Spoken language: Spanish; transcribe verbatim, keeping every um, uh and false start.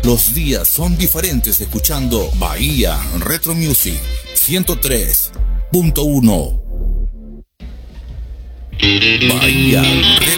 Los días son diferentes escuchando Bahía Retro Music ciento tres punto uno. Bahía Retro